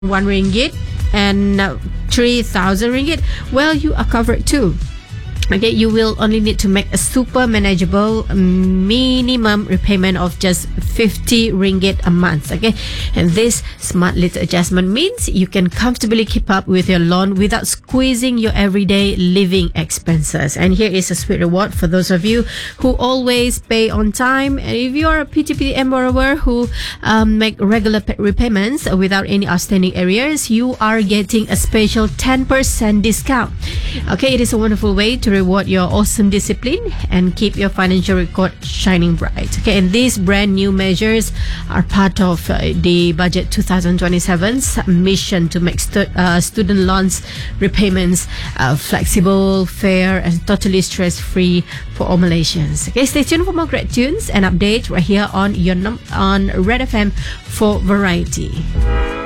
1 ringgit and 3,000 ringgit, well, you are covered too. Okay, you will only need to make a super manageable minimum repayment of just 50 ringgit a month. Okay, and this smart little adjustment means you can comfortably keep up with your loan without squeezing your everyday living expenses. And here is a sweet reward for those of you who always pay on time. And if you are a PTPM borrower who make regular repayments without any outstanding arrears, you are getting a special 10% discount. Okay, it is a wonderful way to reward your awesome discipline and keep your financial record shining bright. Okay, and these brand new measures are part of the Budget 2027's mission to make student loans repayments flexible, fair, and totally stress-free for all Malaysians. Okay, stay tuned for more great tunes and updates right here on Red FM for Variety.